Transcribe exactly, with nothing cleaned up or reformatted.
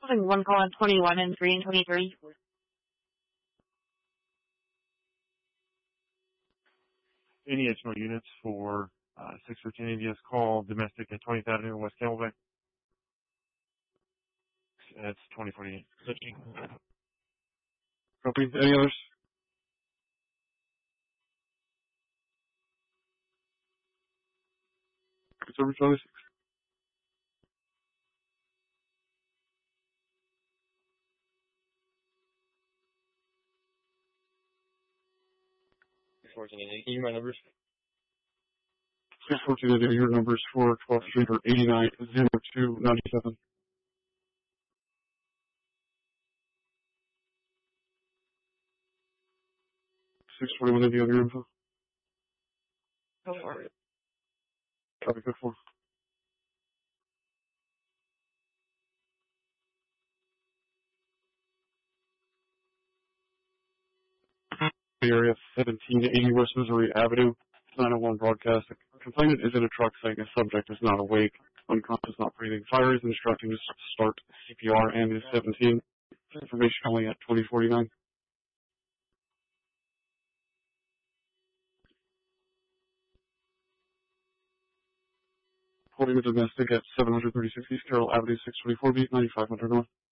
Having one call on twenty-one and three and twenty-three. Any additional units for uh, six fifteen A D S call, domestic at twentieth Avenue, West Camelback? That's twenty forty-eight. Copy. Any others? Service others? fourteen eighty. Can you hear my numbers? six fourteen A D S, your numbers for twelfth Street are eighty-nine zero two ninety-seven. six forty-one A D S, your info. Go for it. Copy, good for. Area seventeen eighty West Missouri Avenue, nine oh one broadcast. The complainant is in a truck saying the subject is not awake, unconscious, not breathing. Fire is instructing to start C P R and is seventeen. Information only at twenty forty-nine. Holding the domestic at seven thirty-six East Carroll Avenue, six twenty-four B, ninety-five hundred North.